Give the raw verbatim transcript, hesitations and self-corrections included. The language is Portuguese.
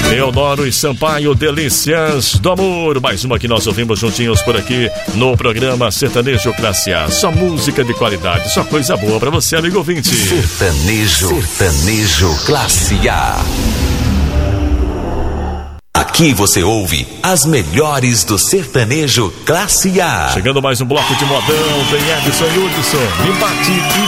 Leonoro e Sampaio, Delícias do Amor. Mais uma que nós ouvimos juntinhos por aqui no programa Sertanejo Classe A. Só música de qualidade, só coisa boa pra você, amigo ouvinte. Sertanejo, Sertanejo Classe A. Aqui você ouve as melhores do sertanejo Classe A. Chegando mais um bloco de modão, tem Edson e Hudson. Me bate